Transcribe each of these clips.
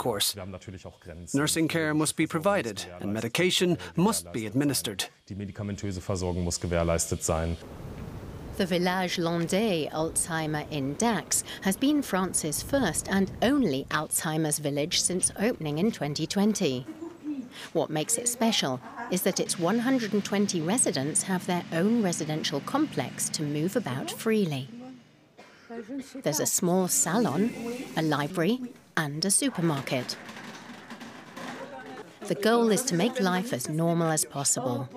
course. Nursing care must be provided and medication must be administered. Die medikamentöse Versorgung muss gewährleistet sein. The Village Landais Alzheimer in Dax has been France's first and only Alzheimer's village since opening in 2020. What makes it special is that its 120 residents have their own residential complex to move about freely. There's a small salon, a library, and a supermarket. The goal is to make life as normal as possible.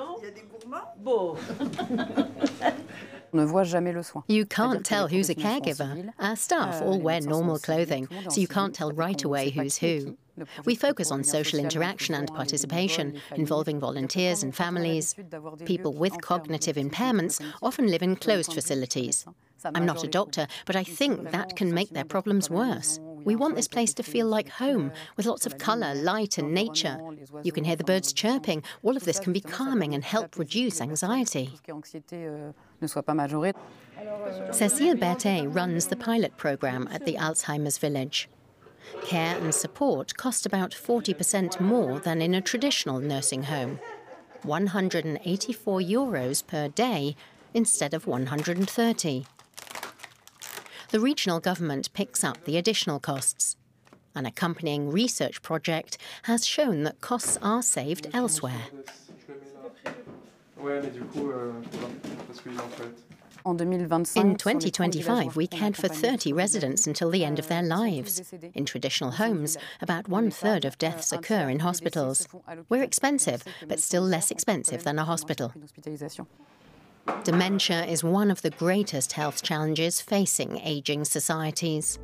You can't tell who's a caregiver. Our staff all wear normal clothing, so you can't tell right away who's who. We focus on social interaction and participation, involving volunteers and families. People with cognitive impairments often live in closed facilities. I'm not a doctor, but I think that can make their problems worse. We want this place to feel like home, with lots of colour, light and nature. You can hear the birds chirping. All of this can be calming and help reduce anxiety. Cécile Berthet runs the pilot programme at the Alzheimer's Village. Care and support cost about 40% more than in a traditional nursing home. €184 per day instead of 130. The regional government picks up the additional costs. An accompanying research project has shown that costs are saved elsewhere. In 2025, we cared for 30 residents until the end of their lives. In traditional homes, about 1/3 of deaths occur in hospitals. We're expensive, but still less expensive than a hospital. Dementia is one of the greatest health challenges facing ageing societies.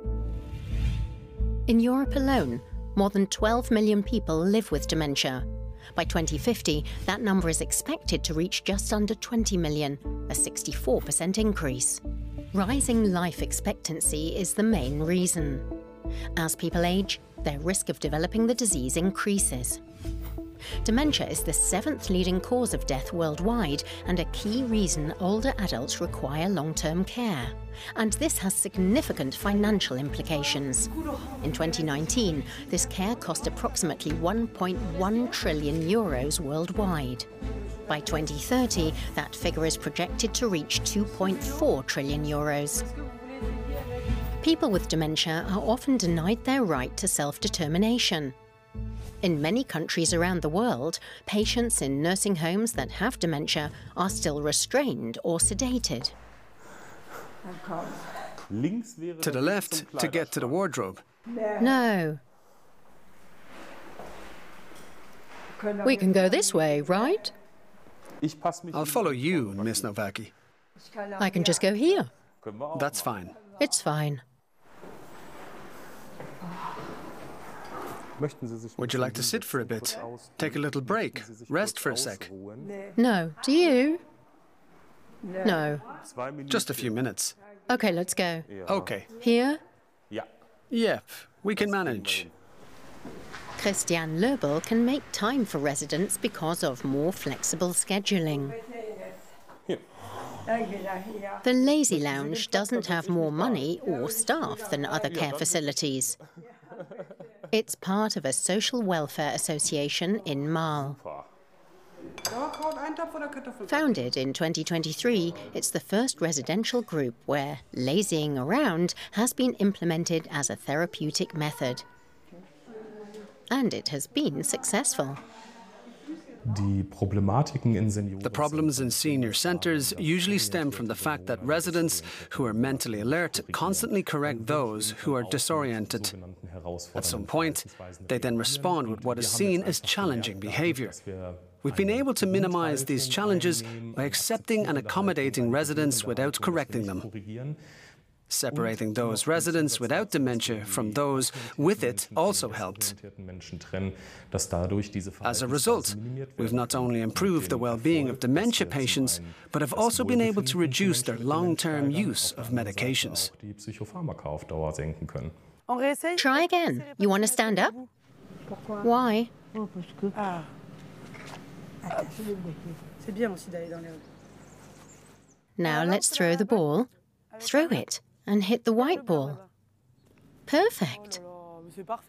In Europe alone, more than 12 million people live with dementia. By 2050, that number is expected to reach just under 20 million, a 64% increase. Rising life expectancy is the main reason. As people age, their risk of developing the disease increases. Dementia is the 7th leading cause of death worldwide and a key reason older adults require long-term care. And this has significant financial implications. In 2019, this care cost approximately €1.1 trillion worldwide. By 2030, that figure is projected to reach €2.4 trillion. People with dementia are often denied their right to self-determination. In many countries around the world, patients in nursing homes that have dementia are still restrained or sedated. To the left to get to the wardrobe. No. We can go this way, right? I'll follow you, Miss Novaki. I can just go here. That's fine. It's fine. Would you like to sit for a bit? Take a little break? Rest for a sec? No. Do you? No. Just a few minutes. OK, let's go. OK. Here? Yep, we can manage. Christiane Löbel can make time for residents because of more flexible scheduling. The Lazy Lounge doesn't have more money or staff than other care facilities. It's part of a social welfare association in Marl. Founded in 2023, it's the first residential group where lazying around has been implemented as a therapeutic method. And it has been successful. The problems in senior centres usually stem from the fact that residents who are mentally alert constantly correct those who are disoriented. At some point, they then respond with what is seen as challenging behaviour. We've been able to minimise these challenges by accepting and accommodating residents without correcting them. Separating those residents without dementia from those with it also helped. As a result, we've not only improved the well-being of dementia patients, but have also been able to reduce their long-term use of medications. Try again. You want to stand up? Why? Now let's throw the ball. Throw it and hit the white ball. Perfect.